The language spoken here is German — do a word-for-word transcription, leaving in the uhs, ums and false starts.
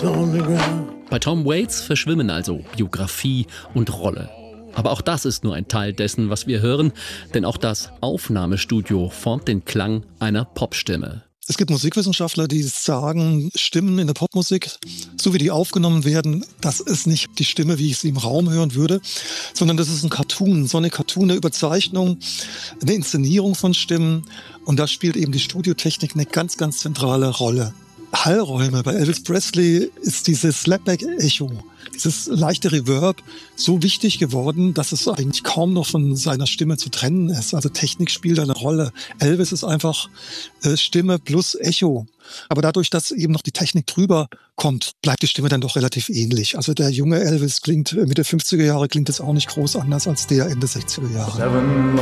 Bei Tom Waits verschwimmen also Biografie und Rolle. Aber auch das ist nur ein Teil dessen, was wir hören, denn auch das Aufnahmestudio formt den Klang einer Popstimme. Es gibt Musikwissenschaftler, die sagen, Stimmen in der Popmusik, so wie die aufgenommen werden, das ist nicht die Stimme, wie ich sie im Raum hören würde, sondern das ist ein Cartoon, so eine Cartoon, eine Überzeichnung, eine Inszenierung von Stimmen. Und da spielt eben die Studiotechnik eine ganz, ganz zentrale Rolle. Hallräume. Bei Elvis Presley ist dieses Slapback-Echo, dieses leichte Reverb so wichtig geworden, dass es eigentlich kaum noch von seiner Stimme zu trennen ist. Also Technik spielt eine Rolle. Elvis ist einfach äh, Stimme plus Echo. Aber dadurch, dass eben noch die Technik drüber kommt, bleibt die Stimme dann doch relativ ähnlich. Also der junge Elvis klingt Mitte fünfziger Jahre, klingt es auch nicht groß anders als der Ende sechziger Jahre.